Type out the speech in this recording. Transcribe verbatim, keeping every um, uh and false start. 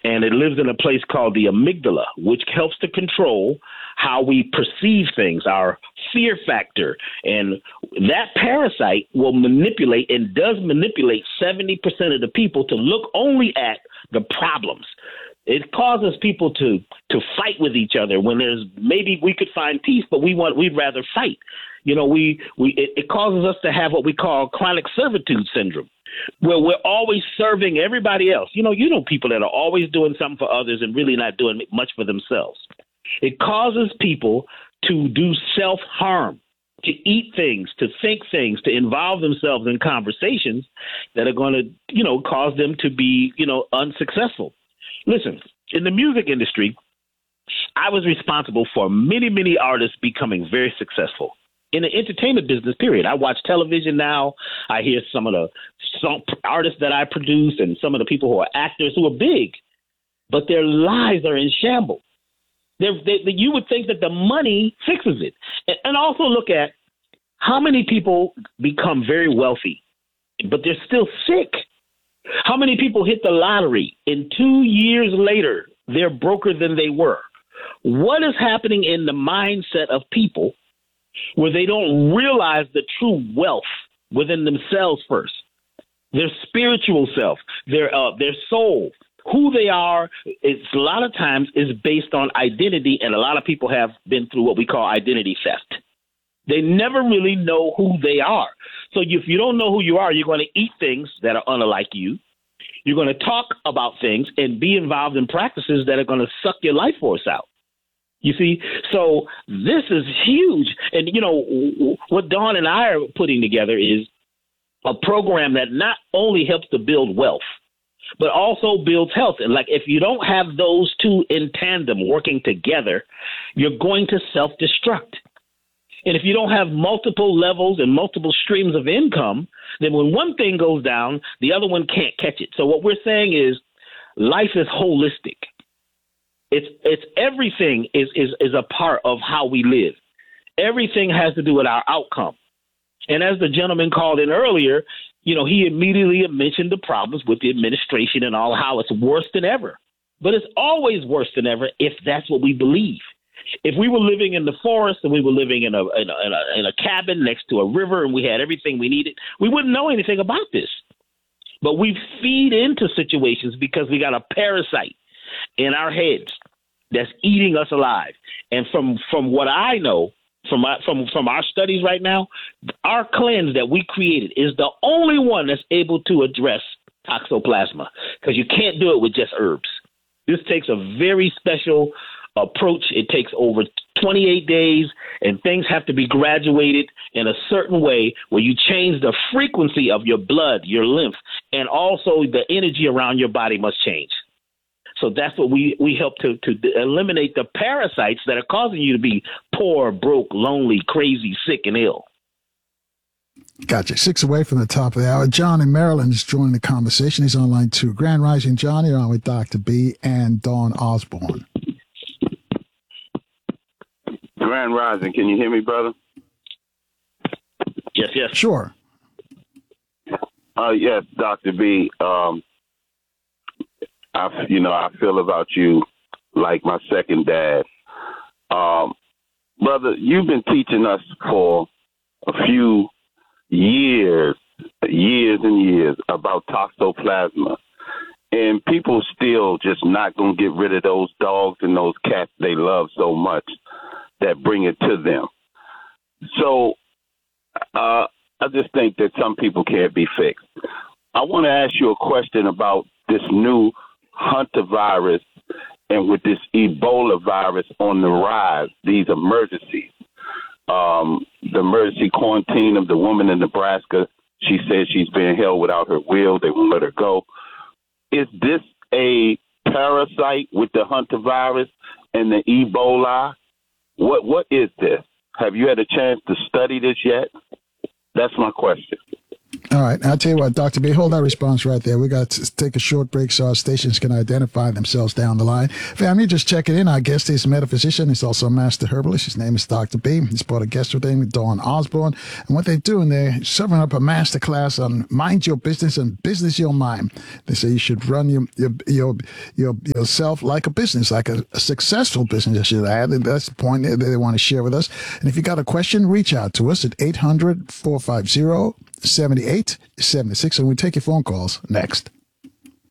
and it lives in a place called the amygdala, which helps to control how we perceive things, our fear factor. And that parasite will manipulate and does manipulate seventy percent of the people to look only at the problems. It causes people to to fight with each other when there's maybe we could find peace, but we want we'd rather fight. You know, we we it, it causes us to have what we call chronic servitude syndrome, where we're always serving everybody else. You know, you know people that are always doing something for others and really not doing much for themselves. It causes people to do self-harm, to eat things, to think things, to involve themselves in conversations that are going to, you know, cause them to be, you know, unsuccessful. Listen, in the music industry, I was responsible for many, many artists becoming very successful. In the entertainment business, period. I watch television now. I hear some of the song artists that I produce and some of the people who are actors who are big, but their lives are in shambles. They're, they, you would think that the money fixes it. And, and also look at how many people become very wealthy, but they're still sick. How many people hit the lottery and two years later, they're broker than they were? What is happening in the mindset of people where they don't realize the true wealth within themselves first? Their spiritual self, their uh, their soul, who they are, it's a lot of times is based on identity, and a lot of people have been through what we call identity theft. They never really know who they are. So if you don't know who you are, you're going to eat things that are unlike you. You're going to talk about things and be involved in practices that are going to suck your life force out. You see, so this is huge. And, you know, what Dawn and I are putting together is a program that not only helps to build wealth, but also builds health. And like, if you don't have those two in tandem working together, you're going to self-destruct. And if you don't have multiple levels and multiple streams of income, then when one thing goes down, the other one can't catch it. So what we're saying is life is holistic. It's it's everything is, is, is a part of how we live. Everything has to do with our outcome. And as the gentleman called in earlier, you know, he immediately mentioned the problems with the administration and all, how it's worse than ever. But it's always worse than ever if that's what we believe. If we were living in the forest and we were living in a, in a in a in a cabin next to a river and we had everything we needed, we wouldn't know anything about this. But we feed into situations because we got a parasite in our heads that's eating us alive. And from from what I know, from my, from from our studies right now, our cleanse that we created is the only one that's able to address toxoplasma, because you can't do it with just herbs. This takes a very special approach. It takes over twenty-eight days, and things have to be graduated in a certain way where you change the frequency of your blood, your lymph, and also the energy around your body must change. So that's what we, we help to, to eliminate the parasites that are causing you to be poor, broke, lonely, crazy, sick, and ill. Gotcha. Six away from the top of the hour. John in Maryland is joining the conversation. He's on line two. Grand Rising, John. You're on with Doctor B and Dawn Osborne. Grand Rising. Can you hear me, brother? Yes, yes. Sure. Uh, yes, Doctor B. Um, I, you know, I feel about you like my second dad. Um, brother, you've been teaching us for a few years, years and years about toxoplasma. And people still just not going to get rid of those dogs and those cats they love so much that bring it to them. So uh, I just think that some people can't be fixed. I want to ask you a question about this new Hunter virus and with this Ebola virus on the rise, these emergencies. Um, the emergency quarantine of the woman in Nebraska, she says she's being held without her will. They won't let her go. Is this a parasite with the Hunter virus and the Ebola? What What is this? Have you had a chance to study this yet? That's my question. All right. I'll tell you what, Doctor B, hold that response right there. We got to take a short break so our stations can identify themselves down the line. Family, just checking in. Our guest is a metaphysician. He's also a master herbalist. His name is Doctor B. He's brought a guest with him, Dawn Osborne. And what they're doing, they're serving up a master class on mind your business and business your mind. They say you should run your your your, your yourself like a business, like a, a successful business, I should add. And that's the point that they want to share with us. And if you got a question, reach out to us at eight hundred, four five zero, seven eight seven six, and we take your phone calls next.